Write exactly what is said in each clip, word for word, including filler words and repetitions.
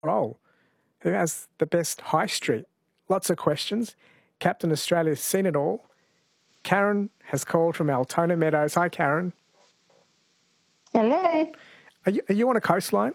role? Who has the best high street? Lots of questions. Captain Australia's seen it all. Karen has called from Altona Meadows. Hi, Karen. Hello. Are you, are you on a coastline?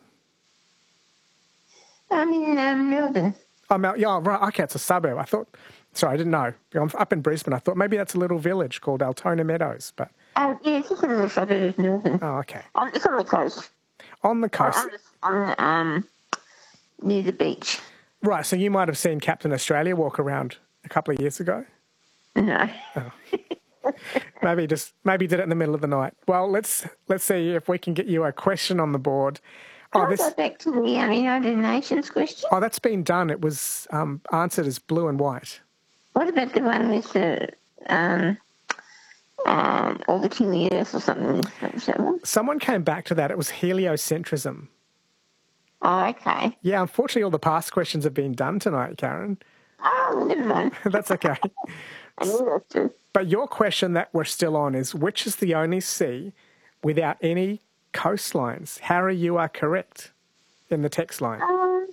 I'm in um, Melbourne. Oh, Mel- yeah, right. Okay, it's a suburb. I thought, sorry, I didn't know. I'm up in Brisbane. I thought maybe that's a little village called Altona Meadows. But Oh, yeah, it's just a little suburb of Melbourne. Oh, okay. On, it's on the coast. On the coast. On, on, on um, near the beach. Right, so you might have seen Captain Australia walk around a couple of years ago. No. Oh. maybe just maybe did it in the middle of the night. Well, let's let's see if we can get you a question on the board. Can Oh, I this, go back to the um, United Nations question? oh, that's been done. It was um, answered as blue and white. What about the one with the um, um, orbiting the Earth or something? What was that one? Someone came back to that. It was heliocentrism. Oh, okay. Yeah, unfortunately, all the past questions have been done tonight, Karen. Oh, never mind. That's okay. I knew that too. But your question that we're still on is, which is the only sea without any coastlines? Harry, you are correct in the text line. Um,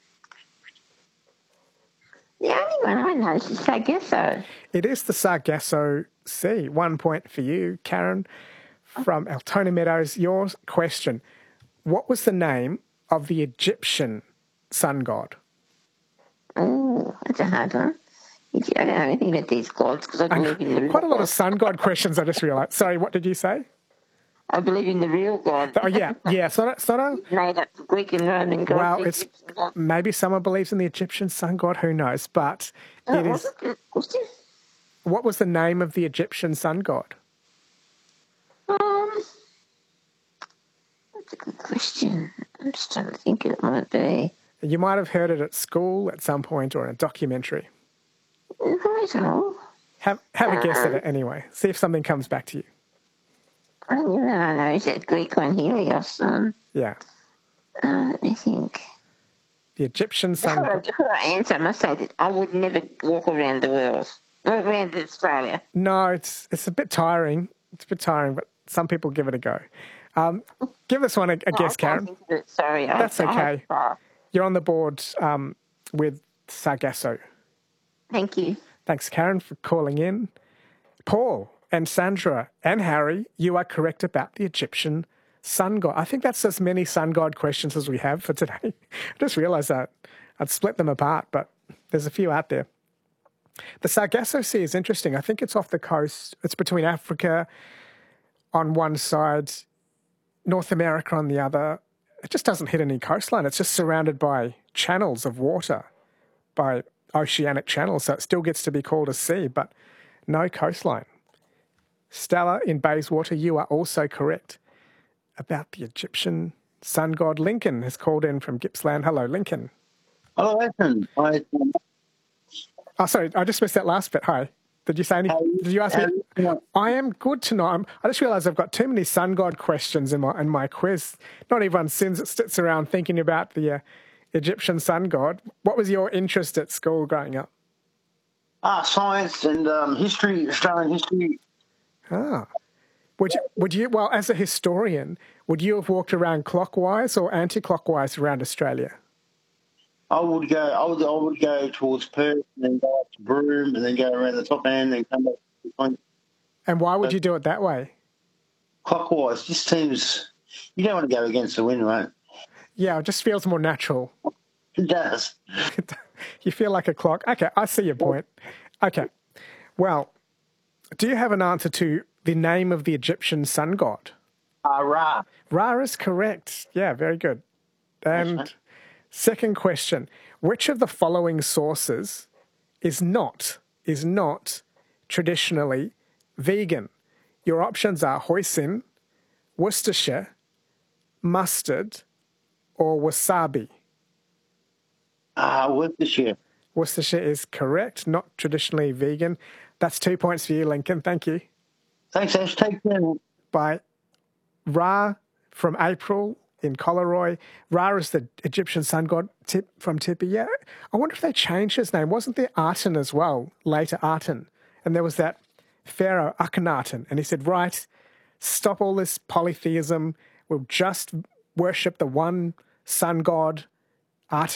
the only one I know is the Sargasso. It is the Sargasso Sea. One point for you, Karen, from Altona Meadows. Your question, what was the name of the Egyptian sun god? Oh, that's a hard one. I don't know anything about these gods because I believe in the real Quite a lot of God. sun god questions, I just realised. Sorry, what did you say? I believe in the real God. Oh, yeah, yeah. It's not a, it's not a, Made up Greek and Roman gods. well, it's maybe someone believes in the Egyptian sun god, who knows? But Oh, it was is. it? Was it? What was the name of the Egyptian sun god? Um, that's a good question. I'm just trying to think it might be. You might have heard it at school at some point or in a documentary. I don't know. Have have a guess at it anyway. See if something comes back to you. I don't know. Is that Greek one, Helios? Um, Yeah. uh, let me think. The Egyptian sun Before I, god. before I answer, I must say that I would never walk around the world, around Australia. No, it's it's a bit tiring. It's a bit tiring, but some people give it a go. Um, give this one a, a No, guess, I can't Karen. think of it. Sorry. I- That's I have okay. to pass. You're on the board um, with Sargasso. Thank you. Thanks, Karen, for calling in. Paul and Sandra and Harry, you are correct about the Egyptian sun god. I think that's as many sun god questions as we have for today. I just realised that. I'd split them apart, but there's a few out there. The Sargasso Sea is interesting. I think it's off the coast. It's between Africa on one side, North America on the other. It just doesn't hit any coastline. It's just surrounded by channels of water, by oceanic channels. So it still gets to be called a sea, but no coastline. Stella in Bayswater, you are also correct about the Egyptian sun god. Lincoln has called in from Gippsland. Hello, Lincoln. Hello, Ethan. I, um, Oh, sorry, I just missed that last bit. Hi. Did you say anything? Did you ask me? um, I am good tonight. I'm, I just realised I've got too many sun god questions in my in my quiz. Not everyone sins, sits around thinking about the uh, Egyptian sun god. What was your interest at school growing up? ah, science and um, history, Australian history. Ah. Would you, would you, well, as a historian, would you have walked around clockwise or anti-clockwise around Australia? I would go. I would. I would go towards Perth and then go up to Broome and then go around the top end and come back to the And why would you do it that way? clockwise. Just seems you don't want to go against the wind, right? Yeah, it just feels more natural. It does. You feel like a clock. Okay, I see your point. Okay. Well, do you have an answer to the name of the Egyptian sun god? Ah, Ra. Ra is correct. Yeah, very good. And That's right. second question, which of the following sources is not is not traditionally vegan? Your options are hoisin, Worcestershire, mustard, or wasabi. Ah, Worcestershire. Worcestershire is correct, not traditionally vegan. That's two points for you, Lincoln. Thank you. Thanks, Ash. Take care. By Ra from April in Coleroy. Ra is the Egyptian sun god tip from Tippy. Yeah, I wonder if they changed his name. Wasn't there Aten as well, later Aten? And there was that pharaoh Akhenaten. And he said, right, stop all this polytheism. We'll just worship the one sun god Art